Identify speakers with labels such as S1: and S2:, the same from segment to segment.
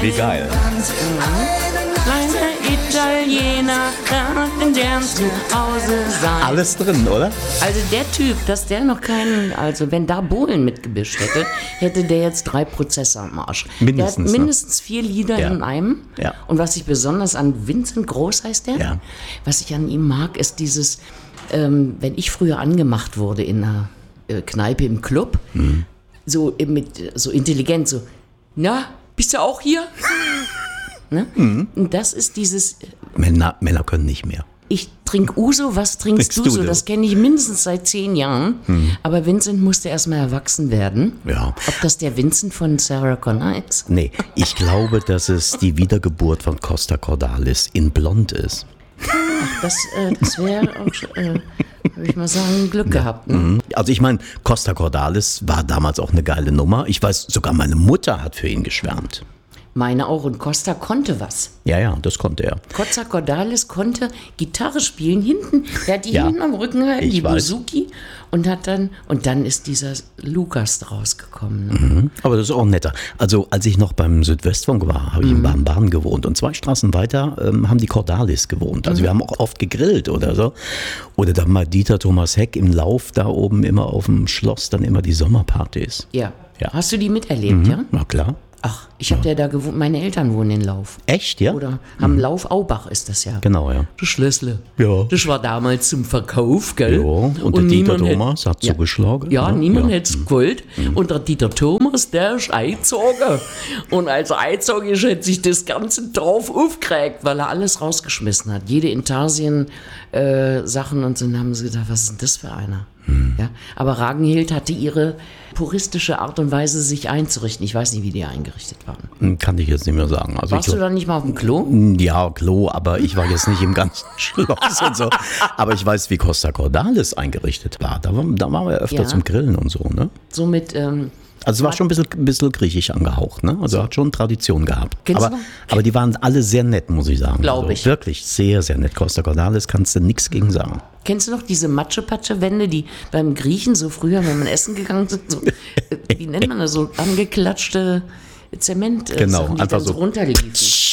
S1: Wie geil.
S2: Kleiner Italiener, der zu Hause sein.
S1: Alles drin, oder?
S2: Also der Typ, dass der noch keinen, also wenn da Bohlen mitgemischt hätte, hätte der jetzt 3 Prozesse am Arsch.
S1: Mindestens,
S2: der hat mindestens 4 Lieder
S1: Ja.
S2: in einem.
S1: Ja.
S2: Und was ich besonders an Vincent Groß heißt der,
S1: Ja.
S2: was ich an ihm mag, ist dieses, wenn ich früher angemacht wurde in einer Kneipe im Club, so intelligent, so, na, bist du auch hier? Ne? Und das ist dieses,
S1: Männer können nicht mehr.
S2: ich trinke Uso, was trinkst du so? Das kenne ich mindestens seit 10 Jahren. Aber Vincent musste erstmal erwachsen werden.
S1: Ja.
S2: Ob das der Vincent von Sarah Connor ist?
S1: Nee, ich glaube, dass es die Wiedergeburt von Costa Cordalis in Blond ist.
S2: Das wäre auch, würde ich mal sagen, Glück gehabt. Ne?
S1: Also ich meine, Costa Cordalis war damals auch eine geile Nummer. Ich weiß, sogar meine Mutter hat für ihn geschwärmt.
S2: Meine auch. Und Costa konnte was.
S1: Ja, das konnte er.
S2: Costa Cordalis konnte Gitarre spielen hinten. Der hat die
S1: Ja,
S2: hinten am Rücken gehalten,
S1: ich
S2: die
S1: weiß.
S2: Bouzouki. Und dann ist dieser Lukas rausgekommen. Ne?
S1: Aber das ist auch netter. Also als ich noch beim Südwestfunk war, habe ich in Baden-Baden gewohnt. Und 2 Straßen weiter haben die Cordalis gewohnt. Also wir haben auch oft gegrillt oder so. Oder dann mal Dieter Thomas Heck im Lauf da oben immer auf dem Schloss, dann immer die Sommerpartys.
S2: Ja.
S1: Ja.
S2: Hast du die miterlebt, ja?
S1: Na klar.
S2: Ach, ich habe ja da gewohnt. Meine Eltern wohnen in Lauf.
S1: Echt, ja?
S2: Oder am Lauf Aubach ist das ja.
S1: Genau, ja.
S2: Das Schlössle.
S1: Ja.
S2: Das war damals zum Verkauf, gell?
S1: Ja, und der Dieter Thomas hat zugeschlagen.
S2: Ja,
S1: ne?
S2: niemand hätte es gewollt. Und der Dieter Thomas, der ist eingezogen. Und als er eingezogen ist, hat sich das ganze Dorf aufgeregt, weil er alles rausgeschmissen hat. Jede Intarsien-Sachen und so. Dann haben sie gedacht, was ist denn das für einer? Ja, aber Ragnhild hatte ihre puristische Art und Weise, sich einzurichten. Ich weiß nicht, wie die eingerichtet waren.
S1: Kann ich jetzt nicht mehr sagen. Also
S2: Warst du da nicht mal auf dem Klo?
S1: Ja, Klo, aber ich war jetzt nicht im ganzen Schloss und so. Aber ich weiß, wie Costa Cordalis eingerichtet war. Da waren wir öfter
S2: Ja.
S1: zum Grillen und so, ne?
S2: So mit,
S1: Also es war schon ein bisschen griechisch angehaucht, ne? Also hat schon Tradition gehabt.
S2: Kennst du
S1: Aber,
S2: noch?
S1: aber die waren alle sehr nett, muss ich sagen.
S2: Glaub
S1: also
S2: ich.
S1: Wirklich sehr, sehr nett. Costa Cordalis kannst du nichts gegen sagen.
S2: kennst du noch diese Matsche-Patsche-Wände, die beim Griechen so früher, wenn man essen gegangen sind, so, wie nennt man das, so angeklatschte Zement,
S1: Genau,
S2: Sachen, die
S1: einfach
S2: dann so
S1: so.
S2: runterliefen.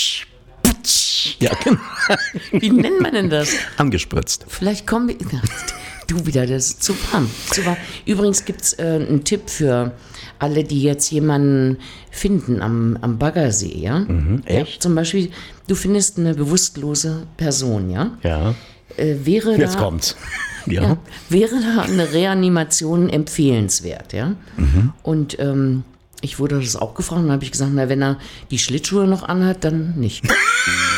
S1: Ja, genau.
S2: Wie nennt man denn das?
S1: Angespritzt.
S2: Vielleicht kommen wir... Du wieder, das ist zu warm. Zu warm. Übrigens gibt es einen Tipp für alle, die jetzt jemanden finden am Baggersee, ja?
S1: echt?
S2: Ja, zum Beispiel, du findest eine bewusstlose Person, ja?
S1: Ja.
S2: Wäre
S1: Jetzt
S2: da,
S1: kommt's. Ja.
S2: Ja, wäre da eine Reanimation empfehlenswert, ja? Und ich wurde das auch gefragt und habe ich gesagt, na, wenn er die Schlittschuhe noch anhat, dann nicht.